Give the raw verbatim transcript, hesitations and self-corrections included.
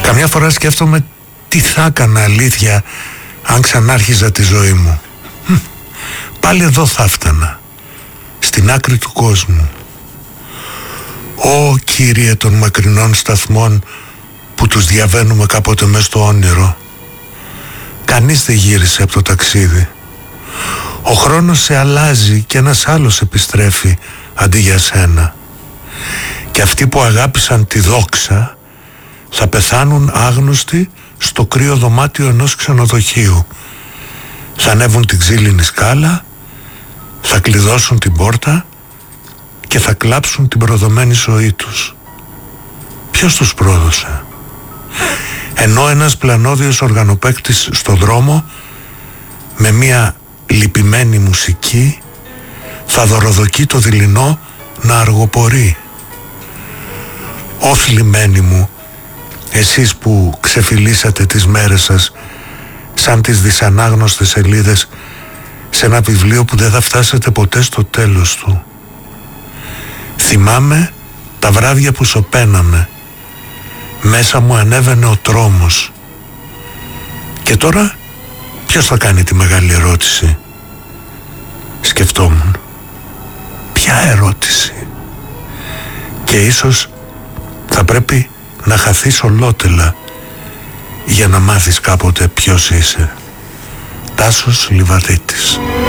Καμιά φορά σκέφτομαι τι θα έκανα αλήθεια αν ξανάρχιζα τη ζωή μου. Πάλι εδώ θα έφτανα, στην άκρη του κόσμου. Ω Κύριε των μακρινών σταθμών που τους διαβαίνουμε κάποτε μες στο όνειρο, κανείς δεν γύρισε από το ταξίδι. Ο χρόνος σε αλλάζει και ένας άλλος επιστρέφει αντί για σένα. Και αυτοί που αγάπησαν τη δόξα θα πεθάνουν άγνωστοι στο κρύο δωμάτιο ενός ξενοδοχείου. Θα ανέβουν την ξύλινη σκάλα, θα κλειδώσουν την πόρτα και θα κλάψουν την προδομένη ζωή τους. Ποιος τους πρόδωσε? Ενώ ένας πλανόδιος οργανοπαίκτης στο δρόμο με μια λυπημένη μουσική θα δωροδοκεί το δειλινό να αργοπορεί. Ω θλιμμένοι μου, εσείς που ξεφυλίσατε τις μέρες σας σαν τις δυσανάγνωστες σελίδες σε ένα βιβλίο που δεν θα φτάσετε ποτέ στο τέλος του. Θυμάμαι τα βράδια που σωπαίναμε, μέσα μου ανέβαινε ο τρόμος. Και τώρα ποιος θα κάνει τη μεγάλη ερώτηση? Σκεφτόμουν, ποια ερώτηση? Και ίσως θα πρέπει να χαθείς ολότελα για να μάθεις κάποτε ποιος είσαι. Τάσος Λιβαδίτης.